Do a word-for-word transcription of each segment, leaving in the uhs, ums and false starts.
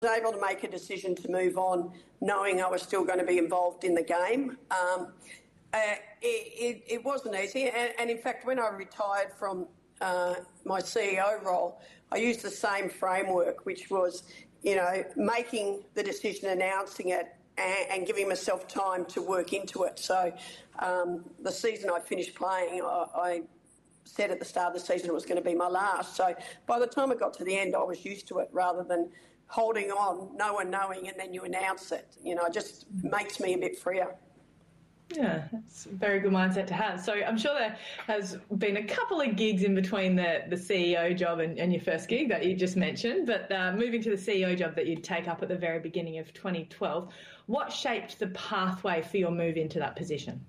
was able to make a decision to move on, knowing I was still going to be involved in the game. Um, uh, it, it, it wasn't easy, and, and in fact, when I retired from uh, my C E O role, I used the same framework, which was, you know, making the decision, announcing it, and, and giving myself time to work into it. So um, the season I finished playing, I, I said at the start of the season it was going to be my last. So by the time I got to the end, I was used to it rather than holding on, no one knowing, and then you announce it. You know, it just makes me a bit freer. Yeah, that's a very good mindset to have. So I'm sure there has been a couple of gigs in between the, the C E O job and, and your first gig that you just mentioned, but uh, moving to the C E O job that you'd take up at the very beginning of twenty twelve, what shaped the pathway for your move into that position?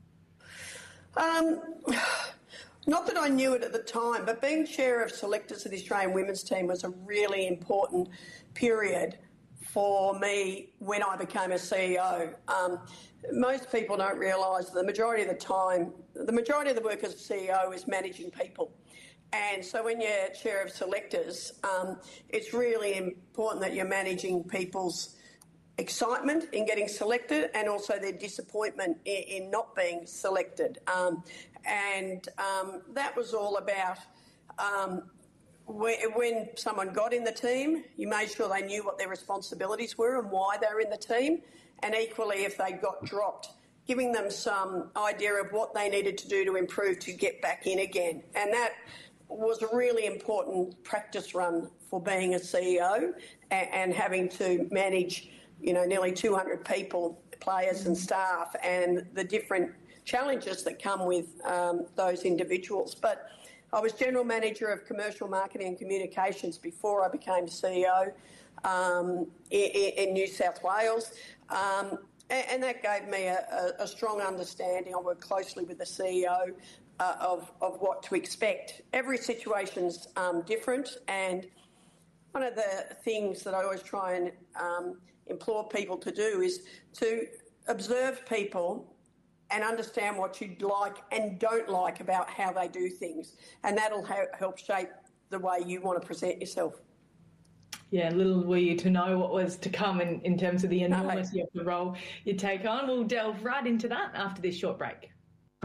Um, not that I knew it at the time, but being chair of selectors of the Australian women's team was a really important period for me when I became a C E O. Um, most people don't realise the majority of the time, the majority of the work as a C E O is managing people. And so when you're chair of selectors, um, it's really important that you're managing people's excitement in getting selected and also their disappointment in, in not being selected. Um, and um, that was all about um, when someone got in the team, you made sure they knew what their responsibilities were and why they were in the team. And equally, if they got dropped, giving them some idea of what they needed to do to improve to get back in again. And that was a really important practice run for being a C E O and, and having to manage, you know, nearly two hundred people, players and staff, and the different challenges that come with um, those individuals. But I was General Manager of Commercial Marketing and Communications before I became C E O um, in, in New South Wales, um, and, and that gave me a, a strong understanding. I worked closely with the C E O uh, of, of what to expect. Every situation's um, different, and one of the things that I always try and um, implore people to do is to observe people and understand what you like and don't like about how they do things. And that'll ha- help shape the way you want to present yourself. Yeah, little were you to know what was to come in, in terms of the enormity no. of the role you take on. We'll delve right into that after this short break.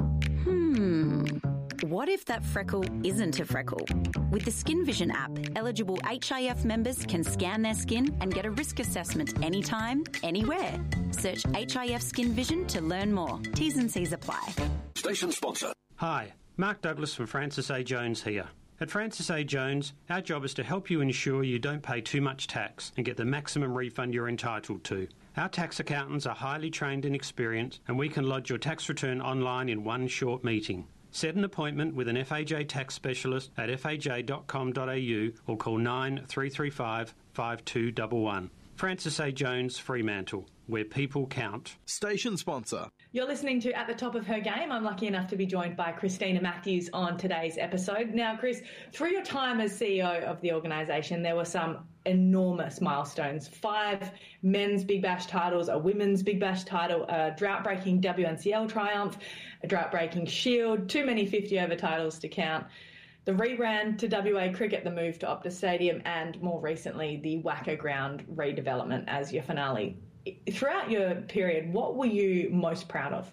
Hmm. What if that freckle isn't a freckle? With the Skin Vision app, eligible H I F members can scan their skin and get a risk assessment anytime, anywhere. Search H I F Skin Vision to learn more. T's and C's apply. Station sponsor. Hi, Mark Douglas from Francis A. Jones here. At Francis A. Jones, our job is to help you ensure you don't pay too much tax and get the maximum refund you're entitled to. Our tax accountants are highly trained and experienced, and we can lodge your tax return online in one short meeting. Set an appointment with an F A J tax specialist at f a j dot com dot a u or call nine three three five, five two one one. Francis A. Jones, Fremantle, where people count. Station sponsor. You're listening to At the Top of Her Game. I'm lucky enough to be joined by Christina Matthews on today's episode. Now, Chris, through your time as C E O of the organisation, there were some enormous milestones. Five men's Big Bash titles, a women's Big Bash title, a drought-breaking W N C L triumph, a drought-breaking Shield, too many fifty-over titles to count. The rebrand to W A Cricket, the move to Optus Stadium, and more recently, the Wacker Ground redevelopment as your finale. Throughout your period, what were you most proud of?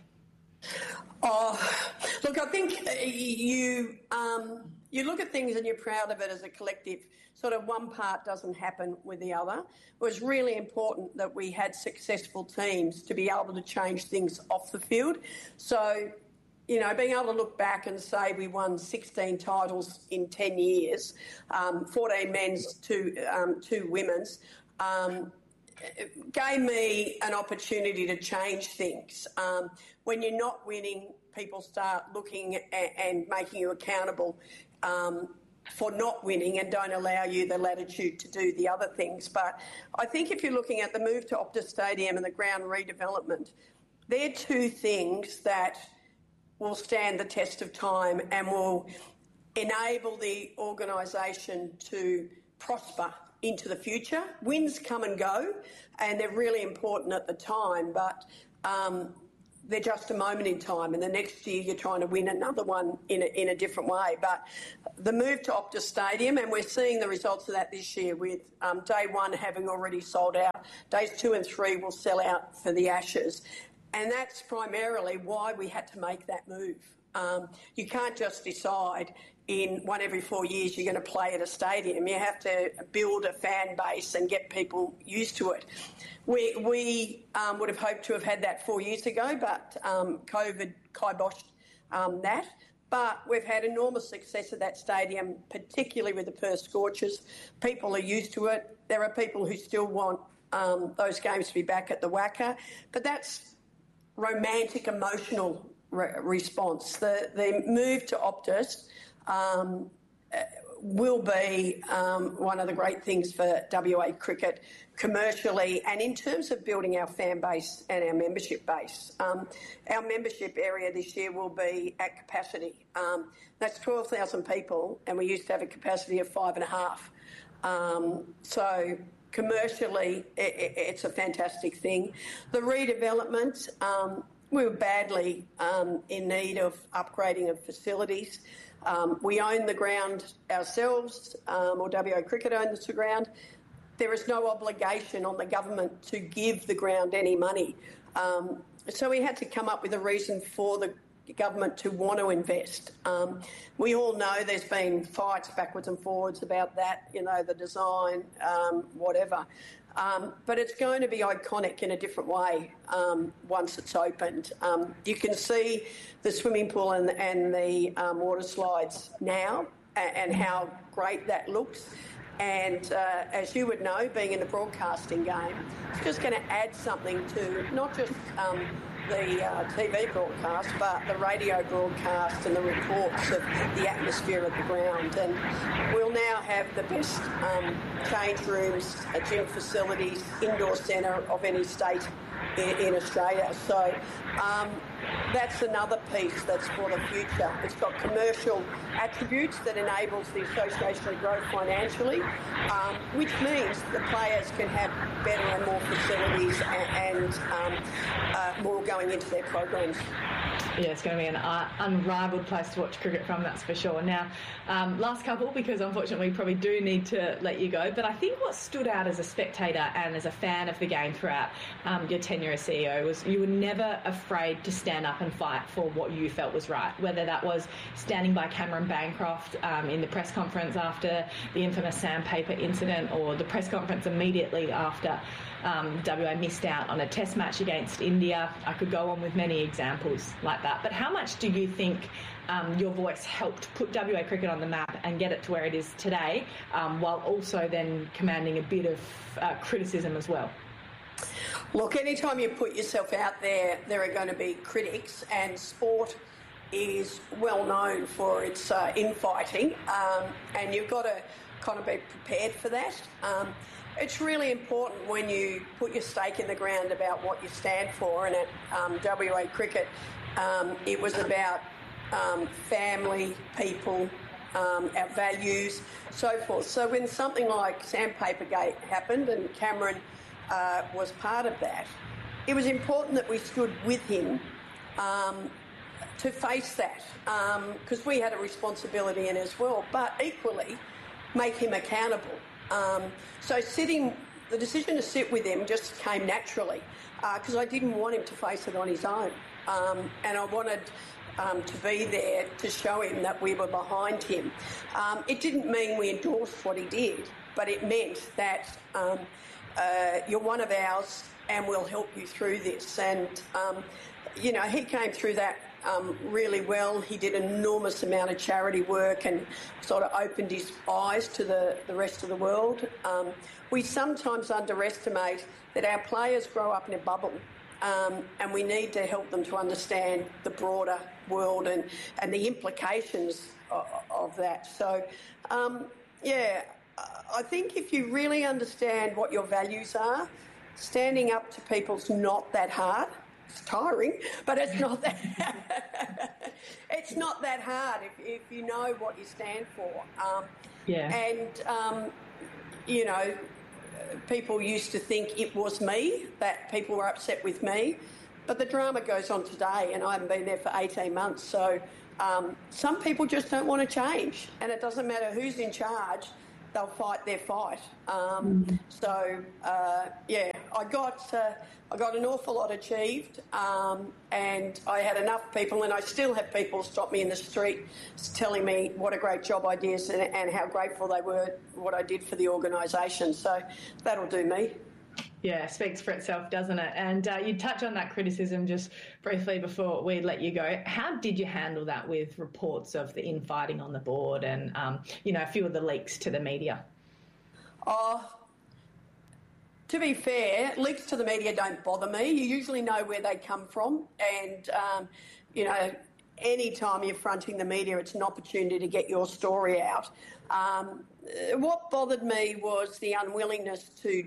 Oh, look, I think you um, you look at things and you're proud of it as a collective. Sort of one part doesn't happen with the other. It was really important that we had successful teams to be able to change things off the field. So, you know, being able to look back and say we won sixteen titles in ten years, um, fourteen men's, two, um, two women's, um, it gave me an opportunity to change things. Um, when you're not winning, people start looking at, and making you accountable um, for not winning and don't allow you the latitude to do the other things. But I think if you're looking at the move to Optus Stadium and the ground redevelopment, they're two things that will stand the test of time and will enable the organisation to prosper into the future. Wins come and go, and they're really important at the time, but um, they're just a moment in time, and the next year you're trying to win another one in a, in a different way. But the move to Optus Stadium, and we're seeing the results of that this year with um, day one having already sold out. Days two and three will sell out for the Ashes. And that's primarily why we had to make that move. Um, you can't just decide in one every four years you're going to play at a stadium. You have to build a fan base and get people used to it. We, we um, would have hoped to have had that four years ago, but um, COVID kiboshed um, that. But we've had enormous success at that stadium, particularly with the Perth Scorchers. People are used to it. There are people who still want um, those games to be back at the WACA, but that's romantic, emotional re- response. The, the move to Optus um, will be um, one of the great things for W A cricket commercially and in terms of building our fan base and our membership base. Um, our membership area this year will be at capacity. Um, that's twelve thousand people, and we used to have a capacity of five and a half. Um, so commercially, it, it, it's a fantastic thing. The redevelopment, um, we were badly um, in need of upgrading of facilities. Um, we own the ground ourselves, um, or W A Cricket owns the ground. There is no obligation on the government to give the ground any money. Um, so we had to come up with a reason for the government to want to invest. Um, we all know there's been fights backwards and forwards about that, you know, the design, um, whatever. Um, but it's going to be iconic in a different way um, once it's opened. Um, you can see the swimming pool and, and the um, water slides now and, and how great that looks. And uh, as you would know, being in the broadcasting game, it's just going to add something to not just um, the uh, T V broadcast, but the radio broadcast and the reports of the atmosphere of the ground. And we'll now have the best um, change rooms, uh, gym facilities, indoor centre of any state in, in Australia. So um, that's another piece that's for the future. It's got commercial attributes that enables the association to grow financially, um, which means the players can have better and more facilities and, and um, uh, more going into their programs. Yeah, it's going to be an uh, unrivaled place to watch cricket from, that's for sure. Now, um, last couple, because unfortunately we probably do need to let you go, but I think what stood out as a spectator and as a fan of the game throughout um, your tenure as C E O was you were never afraid to stand up and fight for what you felt was right, whether that was standing by Cameron Bancroft um, in the press conference after the infamous sandpaper incident, or the press conference immediately after Um, W A missed out on a test match against India. I could go on with many examples like that. But how much do you think um, your voice helped put W A cricket on the map and get it to where it is today, um, while also then commanding a bit of uh, criticism as well? Look, anytime you put yourself out there, there are going to be critics, and sport is well known for its uh, infighting, um, and you've got to kind of be prepared for that. Um, It's really important when you put your stake in the ground about what you stand for, and at um, W A Cricket um, it was about um, family, people, um, our values, so forth. So when something like Sandpapergate happened and Cameron uh, was part of that, it was important that we stood with him um, to face that, because um, we had a responsibility in as well, but equally make him accountable. Um, so sitting, the decision to sit with him just came naturally, because uh, I didn't want him to face it on his own, um, and I wanted um, to be there to show him that we were behind him. Um, it didn't mean we endorsed what he did, but it meant that um, uh, you're one of ours and we'll help you through this. And, um, you know, he came through that Um, really well. He did an enormous amount of charity work and sort of opened his eyes to the, the rest of the world. Um, we sometimes underestimate that our players grow up in a bubble, um, and we need to help them to understand the broader world and, and the implications of, of that. So, um, yeah, I think if you really understand what your values are, standing up to people's not that hard. It's tiring, but it's not that it's not that hard if, if you know what you stand for. Um, yeah. And, um, you know, people used to think it was me, that people were upset with me. but the drama goes on today, and I haven't been there for eighteen months. So um, some people just don't want to change, and it doesn't matter who's in charge. They'll fight their fight. Um, mm. So uh, yeah, I got uh, I got an awful lot achieved, um, and I had enough people, and I still have people stop me in the street telling me what a great job I did and, and how grateful they were what I did for the organisation. So that'll do me. Yeah, speaks for itself, doesn't it? And uh, you touch on that criticism just briefly before we let you go. How did you handle that with reports of the infighting on the board and, um, you know, a few of the leaks to the media? Oh, to be fair, leaks to the media don't bother me. You usually know where they come from. And, um, you know, any time you're fronting the media, it's an opportunity to get your story out. Um, what bothered me was the unwillingness to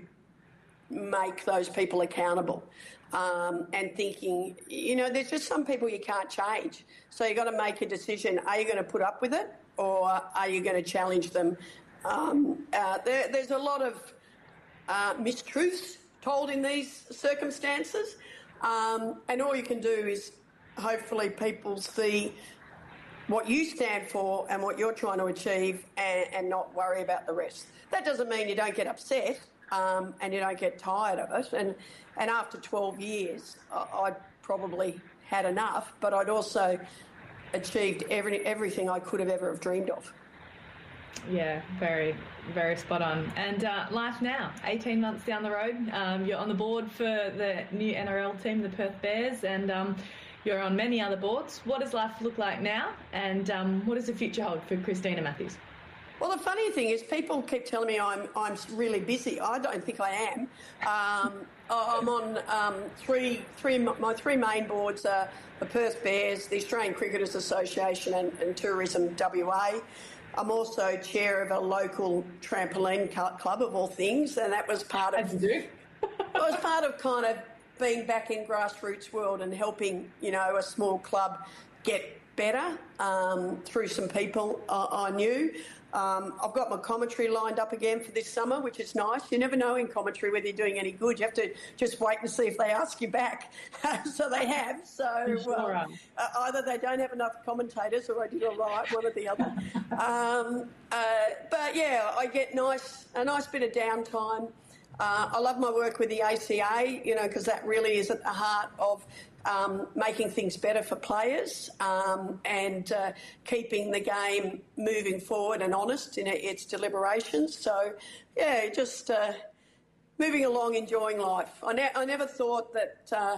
make those people accountable, um, and thinking, you know, there's just some people you can't change. So you've got to make a decision. Are you going to put up with it, or are you going to challenge them? Um, uh, there, there's a lot of uh, mistruths told in these circumstances, um, and all you can do is hopefully people see what you stand for and what you're trying to achieve, and, and not worry about the rest. That doesn't mean you don't get upset. Um, and you don't get tired of it. And and after twelve years, I, I'd probably had enough, but I'd also achieved every, everything I could have ever have dreamed of. Yeah, very, very spot on. And uh, life now, eighteen months down the road, um, you're on the board for the new N R L team, the Perth Bears, and um, you're on many other boards. What does life look like now, and um, what does the future hold for Christina Matthews? Well, the funny thing is people keep telling me I'm I'm really busy. I don't think I am. Um, I'm on um, three, three, my three main boards are the Perth Bears, the Australian Cricketers Association and, and Tourism W A. I'm also chair of a local trampoline club of all things, and that was part of... As you do. It was part of kind of being back in grassroots world and helping, you know, a small club get better um, through some people I, I knew. Um, I've got my commentary lined up again for this summer, which is nice. You never know in commentary whether you're doing any good. You have to just wait and see if they ask you back. So they have. So sure uh, uh, either they don't have enough commentators or I did all right, one or the other. um, uh, but, yeah, I get nice a nice bit of downtime. Uh, I love my work with the A C A, you know, because that really is at the heart of Um, making things better for players um, and uh, keeping the game moving forward and honest in its deliberations. So, yeah, just uh, moving along, enjoying life. I, ne- I never thought that uh,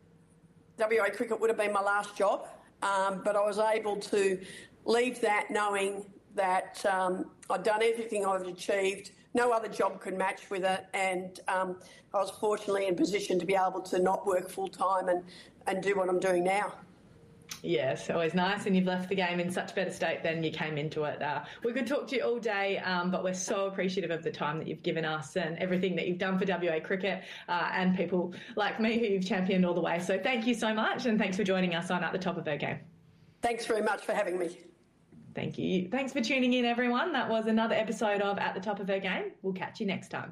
W A cricket would have been my last job, um, but I was able to leave that knowing that um, I'd done everything I've achieved. No other job could match with it, and um, I was fortunately in position to be able to not work full-time and, and do what I'm doing now. Yes, always nice, and you've left the game in such better state than you came into it. Uh, we could talk to you all day, um, but we're so appreciative of the time that you've given us and everything that you've done for W A cricket uh, and people like me who you've championed all the way. So thank you so much, and thanks for joining us on At the Top of Her Game. Thanks very much for having me. Thank you. Thanks for tuning in, everyone. That was another episode of At the Top of Her Game. We'll catch you next time.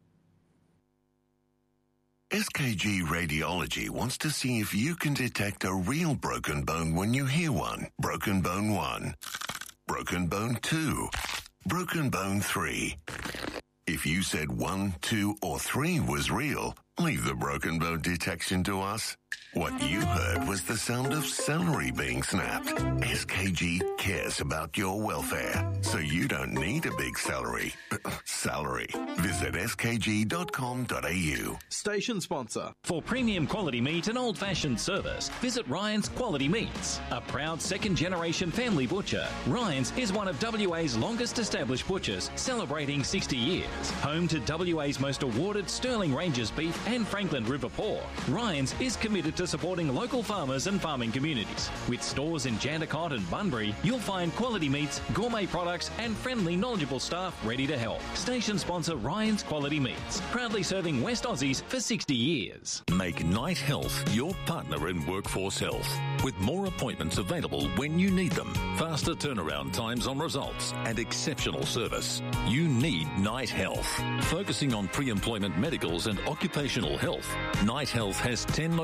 S K G Radiology wants to see if you can detect a real broken bone when you hear one. Broken bone one. Broken bone two. Broken bone three. If you said one, two, or three was real, leave the broken bone detection to us. What you heard was the sound of celery being snapped. S K G cares about your welfare, so you don't need a big celery. Salary. Visit s k g dot com dot a u. Station sponsor. For premium quality meat and old-fashioned service, visit Ryan's Quality Meats. A proud second-generation family butcher, Ryan's is one of W A's longest-established butchers, celebrating sixty years. Home to W A's most awarded Sterling Ranges beef and Franklin River pork, Ryan's is committed to supporting local farmers and farming communities. With stores in Jandakot and Bunbury, you'll find quality meats, gourmet products, and friendly, knowledgeable staff ready to help. Station sponsor Ryan's Quality Meats, proudly serving West Aussies for sixty years. Make Night Health your partner in workforce health, with more appointments available when you need them, faster turnaround times on results, and exceptional service. You need Night Health. Focusing on pre-employment medicals and occupational health, Night Health has ten locations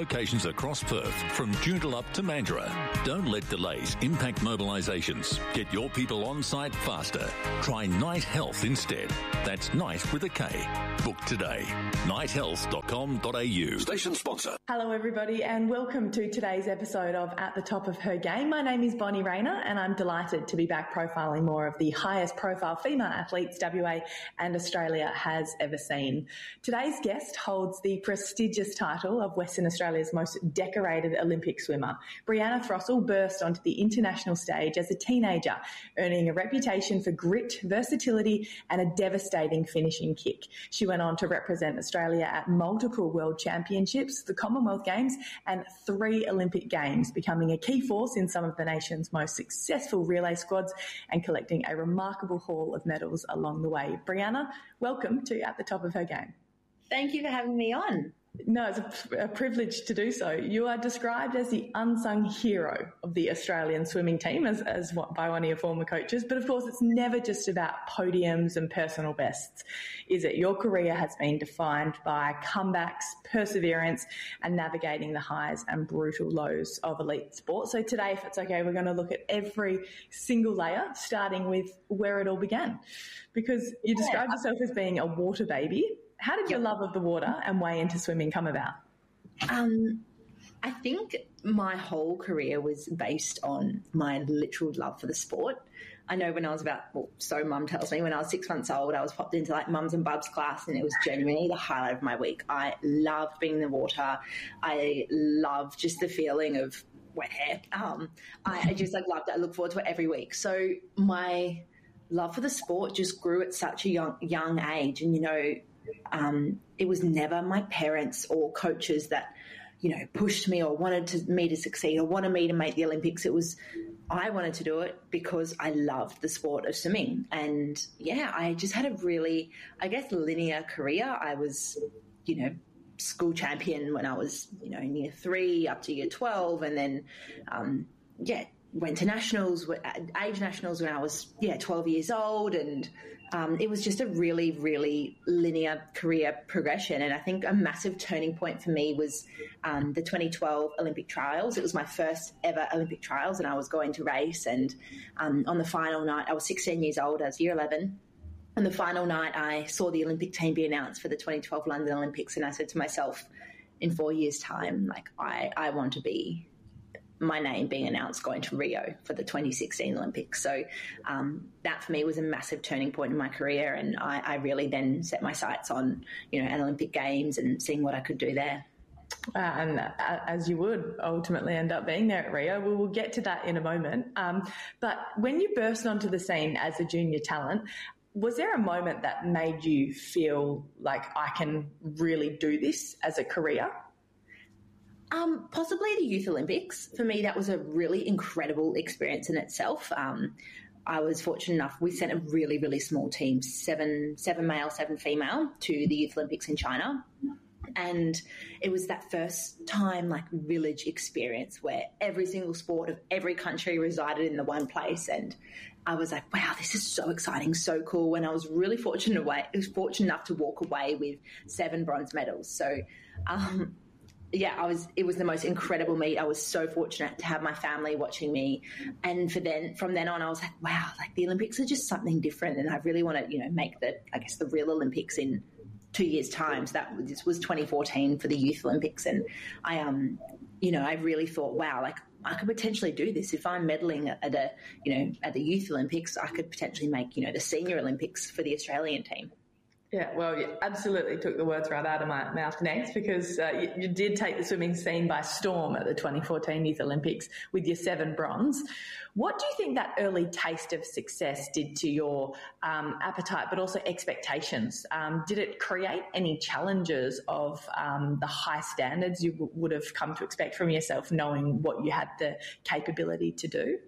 centres across Perth, from Joondalup to Mandurah. Don't let delays impact mobilisations. Get your people on site faster. Try Night Health instead. That's Night with a K. Book today. night health dot com dot a u. Station sponsor. Hello everybody and welcome to today's episode of At the Top of Her Game. My name is Bonnie Rayner and I'm delighted to be back profiling more of the highest profile female athletes W A and Australia has ever seen. Today's guest holds the prestigious title of Western Australia's most decorated Olympic swimmer. Brianna Throssell burst onto the international stage as a teenager, earning a reputation for grit, versatility and a devastating finishing kick. She went on to represent Australia at multiple World Championships, the Commonwealth Games and three Olympic Games, becoming a key force in some of the nation's most successful relay squads and collecting a remarkable haul of medals along the way. Brianna, welcome to At the Top of Her Game. Thank you for having me on. No, it's a, a privilege to do so. You are described as the unsung hero of the Australian swimming team as, as what, by one of your former coaches. But of course, it's never just about podiums and personal bests, is it? Your career has been defined by comebacks, perseverance, and navigating the highs and brutal lows of elite sport. So today, if it's okay, we're going to look at every single layer, starting with where it all began. Because you described yourself as being a water baby. How did your love of the water and way into swimming come about? Um, I think my whole career was based on my literal love for the sport. I know when I was about, well, so mum tells me, when I was six months old, I was popped into like mums and bubs class and it was genuinely the highlight of my week. I loved being in the water. I loved just the feeling of wet hair. Um, I, I just like loved it. I look forward to it every week. So my love for the sport just grew at such a young, young age. And, you know, Um, it was never my parents or coaches that, you know, pushed me or wanted to, me to succeed or wanted me to make the Olympics. It was, I wanted to do it because I loved the sport of swimming. And yeah, I just had a really, I guess, linear career. I was, you know, school champion when I was, you know, in year three up to year twelve. And then, um, yeah, went to nationals, age nationals when I was, yeah, twelve years old. And, Um, it was just a really, really linear career progression. And I think a massive turning point for me was um, the twenty twelve Olympic trials. It was my first ever Olympic trials and I was going to race. And um, on the final night, I was sixteen years old, I was year eleven. On the final night, I saw the Olympic team be announced for the twenty twelve London Olympics. And I said to myself, in four years' time, like, I, I want to be my name being announced going to Rio for the twenty sixteen Olympics. So um, that for me was a massive turning point in my career. And I, I really then set my sights on, you know, an Olympic Games and seeing what I could do there. Uh, and uh, as you would ultimately end up being there at Rio, we will get to that in a moment. Um, but when you burst onto the scene as a junior talent, was there a moment that made you feel like I can really do this as a career? Um, possibly the Youth Olympics. For me, that was a really incredible experience in itself. Um, I was fortunate enough, we sent a really, really small team, seven, seven male, seven female, to the Youth Olympics in China. And it was that first time, like, village experience where every single sport of every country resided in the one place. And I was like, wow, this is so exciting, so cool. And I was really fortunate away, was fortunate enough to walk away with seven bronze medals. So, um, yeah, I was, it was the most incredible meet. I was so fortunate to have my family watching me. And for then, from then on, I was like, wow, like the Olympics are just something different. And I really want to, you know, make the, I guess, the real Olympics in two years' time. So that this was twenty fourteen for the Youth Olympics. And I, um, you know, I really thought, wow, like I could potentially do this. If I'm medaling at a, you know, at the Youth Olympics, I could potentially make, you know, the Senior Olympics for the Australian team. Yeah, well, you absolutely took the words right out of my mouth next, because uh, you, you did take the swimming scene by storm at the twenty fourteen Youth Olympics with your seven bronze. What do you think that early taste of success did to your um, appetite, but also expectations? Um, did it create any challenges of um, the high standards you w- would have come to expect from yourself, knowing what you had the capability to do?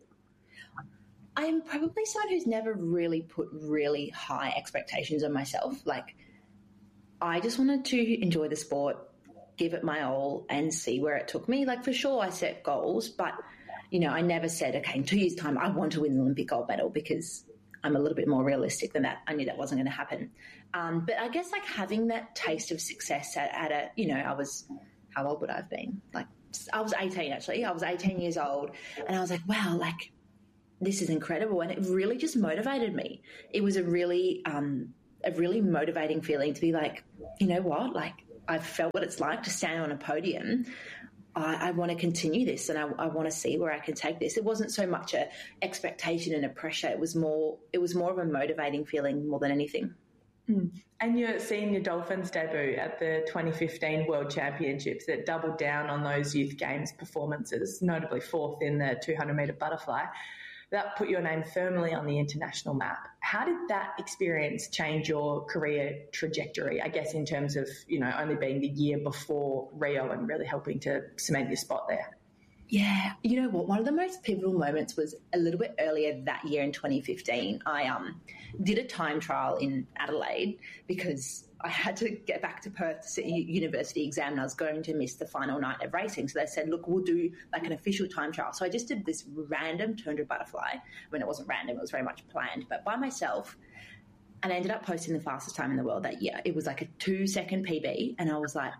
I'm probably someone who's never really put really high expectations on myself. Like, I just wanted to enjoy the sport, give it my all, and see where it took me. Like, for sure, I set goals, but, you know, I never said, okay, in two years' time, I want to win the Olympic gold medal, because I'm a little bit more realistic than that. I knew that wasn't going to happen. Um, but I guess, like, having that taste of success at, at a, you know, I was, how old would I have been? Like, I was eighteen actually. I was eighteen years old, and I was like, wow, like this is incredible, and it really just motivated me. It was a really, um, a really motivating feeling to be like, you know what, like I've felt what it's like to stand on a podium. I, I want to continue this, and I, I want to see where I can take this. It wasn't so much a expectation and a pressure. It was more, it was more of a motivating feeling more than anything. Mm. And you're seeing your Dolphins debut at the twenty fifteen World Championships that doubled down on those youth games performances, notably fourth in the two hundred metre butterfly. That put your name firmly on the international map. How did that experience change your career trajectory, I guess, in terms of, you know, only being the year before Rio and really helping to cement your spot there? Yeah, you know what? One of the most pivotal moments was a little bit earlier that year in twenty fifteen. I um did a time trial in Adelaide because I had to get back to Perth to sit a university exam, and I was going to miss the final night of racing. So they said, look, we'll do like an official time trial. So I just did this random two hundred butterfly. I mean, it wasn't random, it was very much planned, but by myself. And I ended up posting the fastest time in the world that year. It was like a two second P B, and I was like,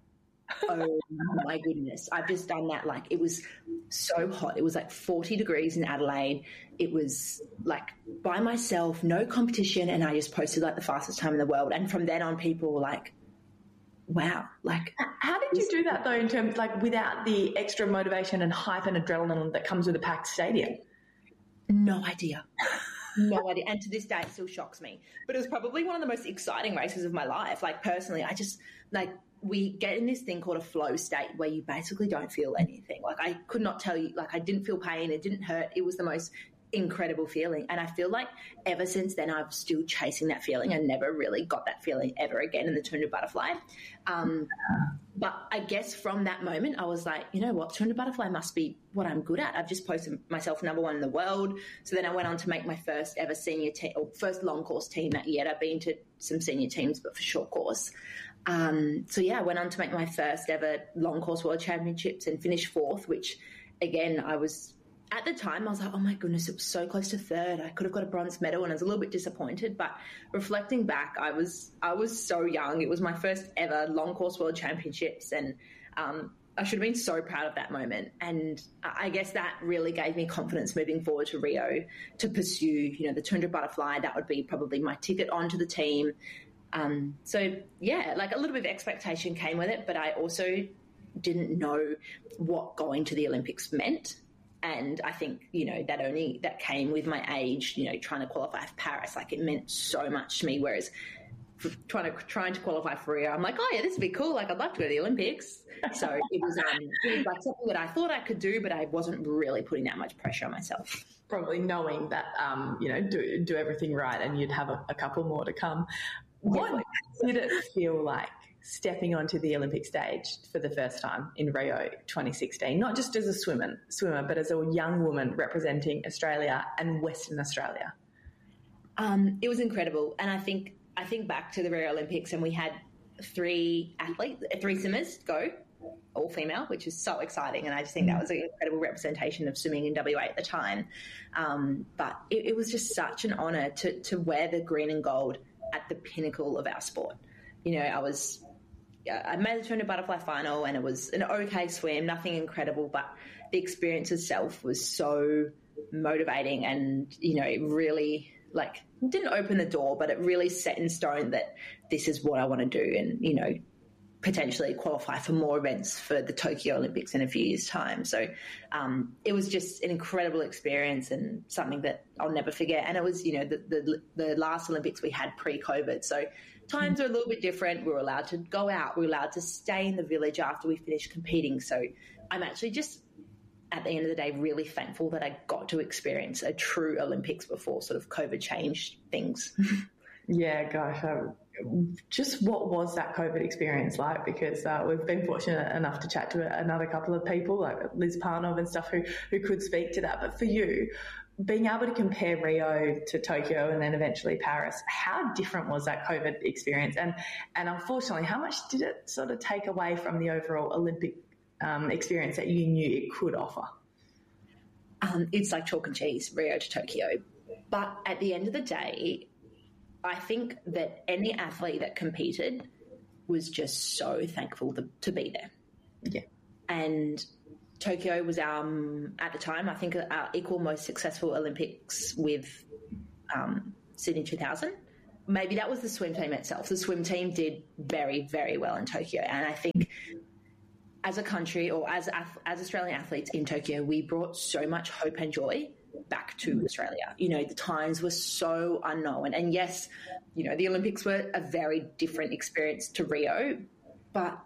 oh my goodness, I've just done that. Like, it was so hot. It was like forty degrees in Adelaide. It was like by myself, no competition, and I just posted like the fastest time in the world. And from then on, people were like, wow. Like, how did you do that though, in terms like without the extra motivation and hype and adrenaline that comes with a packed stadium? No idea. No idea. And to this day, it still shocks me. But it was probably one of the most exciting races of my life. Like, personally, I just, like, we get in this thing called a flow state where you basically don't feel anything. Like, I could not tell you, like, I didn't feel pain. It didn't hurt. It was the most incredible feeling. And I feel like ever since then, I'm still chasing that feeling. I never really got that feeling ever again in the two hundred butterfly. Um, but I guess from that moment, I was like, you know what, two hundred butterfly must be what I'm good at. I've just posted myself number one in the world. So then I went on to make my first ever senior team, or first long course team that year. I've been to some senior teams, but for short course. Um, so yeah, I went on to make my first ever long course world championships and finished fourth, which again, I was, at the time, I was like, oh my goodness, it was so close to third. I could have got a bronze medal, and I was a little bit disappointed. But reflecting back, I was I was so young. It was my first ever long course world championships, and um, I should have been so proud of that moment. And I guess that really gave me confidence moving forward to Rio to pursue, you know, the two hundred butterfly. That would be probably my ticket onto the team. Um, so yeah, like a little bit of expectation came with it, but I also didn't know what going to the Olympics meant. And I think, you know, that only, that came with my age, you know, trying to qualify for Paris, like it meant so much to me. Whereas for trying to, trying to qualify for Rio, I'm like, oh yeah, this would be cool. Like, I'd love to go to the Olympics. So it was, um, it was like something that I thought I could do, but I wasn't really putting that much pressure on myself. Probably knowing that, um, you know, do, do everything right and you'd have a, a couple more to come. What did it feel like stepping onto the Olympic stage for the first time in Rio twenty sixteen, not just as a swimmer, swimmer, but as a young woman representing Australia and Western Australia? Um, it was incredible. And I think, I think back to the Rio Olympics, and we had three athletes, three swimmers go, all female, which is so exciting. And I just think that was an incredible representation of swimming in W A at the time. Um, but it, it was just such an honour to, to wear the green and gold at the pinnacle of our sport. You know, I was, I made the two hundred butterfly final, and it was an okay swim, nothing incredible, but the experience itself was so motivating, and, you know, it really, like, didn't open the door, but it really set in stone that this is what I want to do, and, you know, potentially qualify for more events for the Tokyo Olympics in a few years' time. So um, it was just an incredible experience and something that I'll never forget. And it was, you know, the, the, the last Olympics we had pre-COVID. So times are a little bit different. We were allowed to go out. We were allowed to stay in the village after we finished competing. So I'm actually just, at the end of the day, really thankful that I got to experience a true Olympics before sort of COVID changed things. Yeah, gosh, um, just what was that COVID experience like? Because uh, we've been fortunate enough to chat to another couple of people, like Liz Parnov and stuff, who, who could speak to that. But for you, being able to compare Rio to Tokyo and then eventually Paris, how different was that COVID experience? And, and unfortunately, how much did it sort of take away from the overall Olympic um, experience that you knew it could offer? Um, it's like chalk and cheese, Rio to Tokyo. But at the end of the day, I think that any athlete that competed was just so thankful to, to be there. Yeah. and Tokyo was um, at the time, I think, our equal most successful Olympics with um, Sydney two thousand. Maybe that was the swim team itself. The swim team did very, very well in Tokyo. And I think as a country, or as as Australian athletes in Tokyo, we brought so much hope and joy back to Australia. You know, the times were so unknown. And yes, you know, the Olympics were a very different experience to Rio, but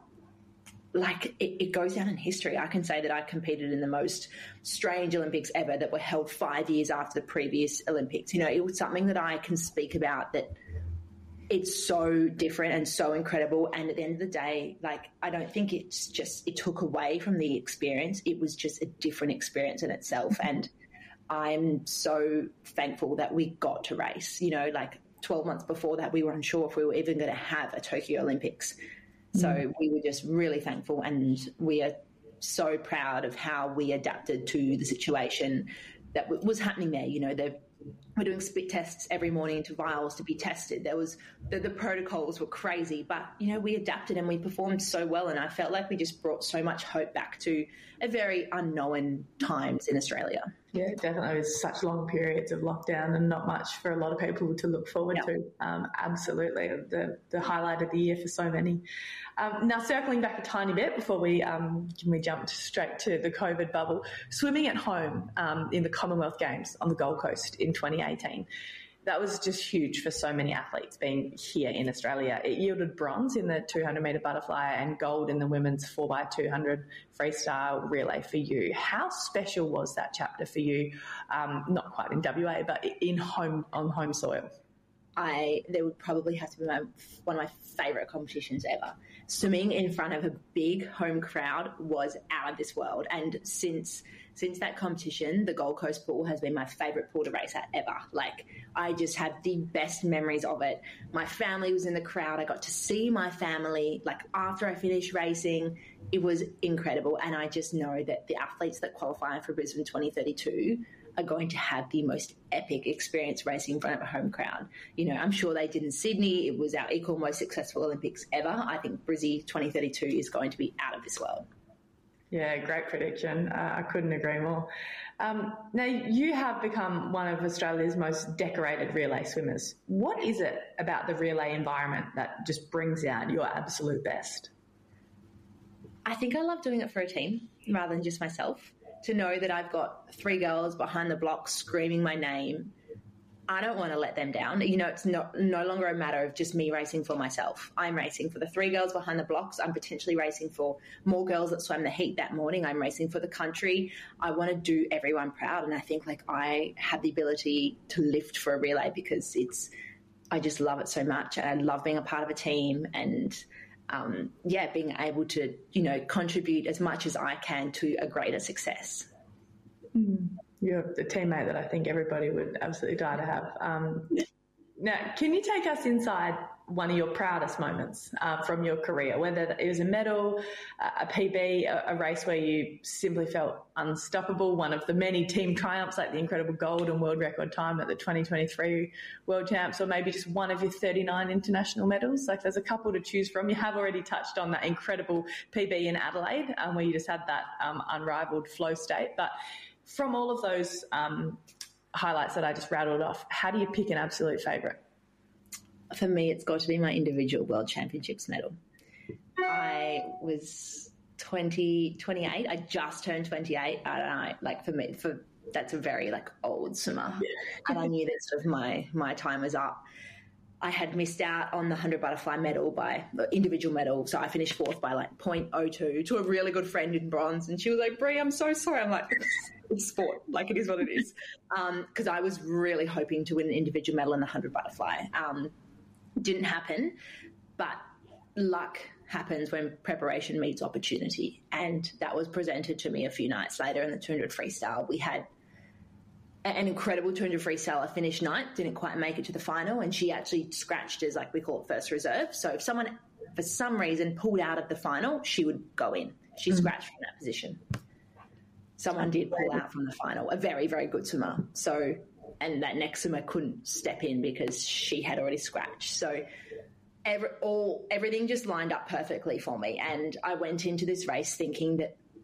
like it, it goes down in history. I can say that I competed in the most strange Olympics ever that were held five years after the previous Olympics. You know, it was something that I can speak about, that it's so different and so incredible. And at the end of the day, like, I don't think it's just, it took away from the experience. It was just a different experience in itself. And I'm so thankful that we got to race. You know, like twelve months before that, we were unsure if we were even going to have a Tokyo Olympics. So mm. we were just really thankful, and we are so proud of how we adapted to the situation that w- was happening there. You know, they're we're doing spit tests every morning to vials to be tested. There was the, the protocols were crazy, but you know, we adapted and we performed so well. And I felt like we just brought so much hope back to a very unknown times in Australia. Yeah, definitely. It was such long periods of lockdown and not much for a lot of people to look forward yep. to. Um, absolutely. The, the highlight of the year for so many. Um, now, circling back a tiny bit before we um, we jumped straight to the COVID bubble, swimming at home um, in the Commonwealth Games on the Gold Coast in twenty eighteen. That was just huge for so many athletes being here in Australia. It yielded bronze in the two hundred metre butterfly and gold in the women's four by two hundred freestyle relay for you. How special was that chapter for you? Um, not quite in W A, but in home on home soil. I there would probably have to be my, one of my favourite competitions ever. Swimming in front of a big home crowd was out of this world. And since since that competition, the Gold Coast pool has been my favourite pool to race at ever. Like, I just have the best memories of it. My family was in the crowd. I got to see my family, like, after I finished racing. It was incredible. And I just know that the athletes that qualify for Brisbane twenty thirty-two are going to have the most epic experience racing in front of a home crowd. You know, I'm sure they did in Sydney. It was our equal most successful Olympics ever. I think Brisbane twenty thirty-two is going to be out of this world. Yeah, great prediction. Uh, I couldn't agree more. Um, now, you have become one of Australia's most decorated relay swimmers. What is it about the relay environment that just brings out your absolute best? I think I love doing it for a team rather than just myself. To know that I've got three girls behind the block screaming my name, I don't want to let them down. You know, it's not, no longer a matter of just me racing for myself. I'm racing for the three girls behind the blocks. I'm potentially racing for more girls that swam the heat that morning. I'm racing for the country. I want to do everyone proud. And I think, like, I have the ability to lift for a relay because it's, I just love it so much. And I love being a part of a team and, Um, yeah, being able to, you know, contribute as much as I can to a greater success. Mm. You're the teammate that I think everybody would absolutely die to have. Um, now, can you take us inside one of your proudest moments uh, from your career, whether it was a medal, a P B, a, a race where you simply felt unstoppable, one of the many team triumphs like the incredible gold and world record time at the twenty twenty-three World Champs, or maybe just one of your thirty-nine international medals? Like, there's a couple to choose from. You have already touched on that incredible P B in Adelaide, um, where you just had that um, unrivaled flow state. But from all of those um, highlights that I just rattled off, how do you pick an absolute favourite? For me, it's got to be my individual World Championships medal. I was twenty, twenty-eight. I just turned twenty-eight. I don't know, like, for me, for that's a very, like, old swimmer. And I knew that sort of my, my time was up. I had missed out on the one hundred butterfly medal by individual medal. So I finished fourth by like zero point zero two to a really good friend in bronze. And she was like, Brie, I'm so sorry. I'm like, it's sport. Like, it is what it is. Because um, I was really hoping to win an individual medal in the one hundred butterfly. Um, didn't happen, but luck happens when preparation meets opportunity. And that was presented to me a few nights later in the two hundred freestyle. We had an incredible two hundred freestyler finished ninth, didn't quite make it to the final, and she actually scratched as, like, we call it first reserve. So if someone, for some reason, pulled out of the final, she would go in. She mm-hmm. scratched from that position. Someone did pull out from the final, a very, very good swimmer. So, and that next swimmer couldn't step in because she had already scratched. So every, all everything just lined up perfectly for me. And I went into this race thinking that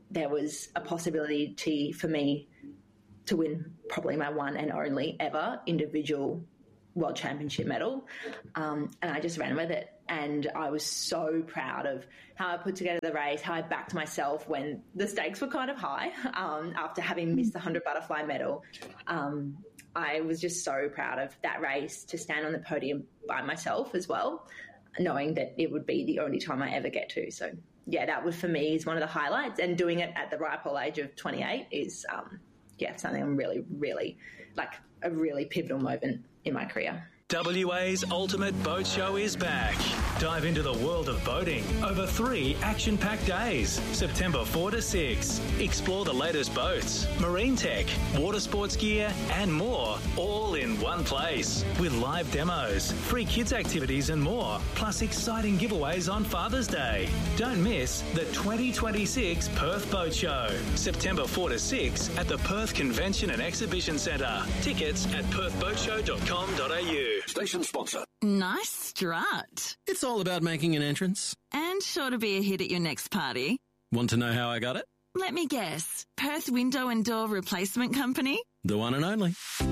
there was a possibility to, for me to win probably my one and only ever individual World Championship medal. Um, and I just ran with it. And I was so proud of how I put together the race, how I backed myself when the stakes were kind of high um, after having missed the one hundred butterfly medal. Um, I was just so proud of that race, to stand on the podium by myself as well, knowing that it would be the only time I ever get to. So, yeah, that would for me is one of the highlights. And doing it at the ripe old age of twenty-eight is, um, yeah, something I'm really, really, like a really pivotal moment in my career. W A's Ultimate Boat Show is back. Dive into the world of boating over three action-packed days, September fourth to sixth. Explore the latest boats, marine tech, water sports gear and more, all in one place. With live demos, free kids activities and more, plus exciting giveaways on Father's Day. Don't miss the twenty twenty-six Perth Boat Show, September fourth to sixth at the Perth Convention and Exhibition Centre. Tickets at perth boat show dot com dot a u. Station sponsor. Nice strut. It's all about making an entrance. And sure to be a hit at your next party. Want to know how I got it? Let me guess. Perth Window and Door Replacement Company? The one and only.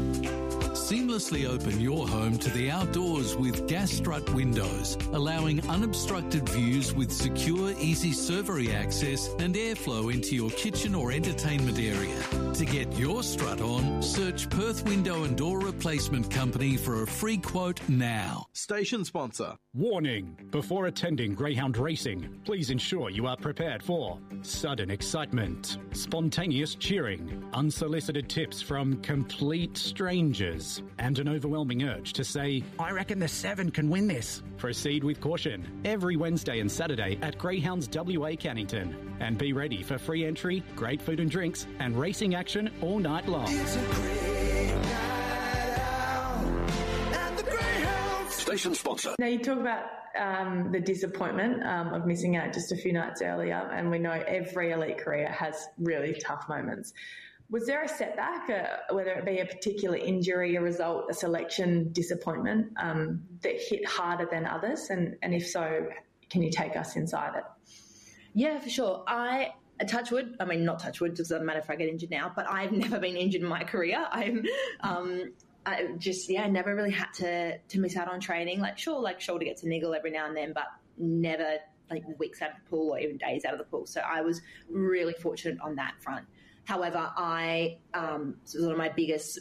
Seamlessly open your home to the outdoors with Gas Strut windows, allowing unobstructed views with secure, easy servery access and airflow into your kitchen or entertainment area. To get your strut on, search Perth Window and Door Replacement Company for a free quote now. Station sponsor. Warning. Before attending greyhound racing, please ensure you are prepared for sudden excitement, spontaneous cheering, unsolicited tips from complete strangers, and an overwhelming urge to say, I reckon the seven can win this. Proceed with caution every Wednesday and Saturday at Greyhounds W A Cannington. And be ready for free entry, great food and drinks, and racing action all night long. It's a great night out at the Greyhounds. Station sponsor. Now, you talk about um, the disappointment um, of missing out just a few nights earlier, and we know every elite career has really tough moments. Was there a setback, uh, whether it be a particular injury, a result, a selection disappointment um, that hit harder than others? And, and if so, can you take us inside it? Yeah, for sure. I touch wood. I mean, not touch wood. It doesn't matter if I get injured now. But I've never been injured in my career. I'm um, I just yeah, never really had to to miss out on training. Like sure, like shoulder gets a niggle every now and then, but never like weeks out of the pool or even days out of the pool. So I was really fortunate on that front. However, I um, sort of my biggest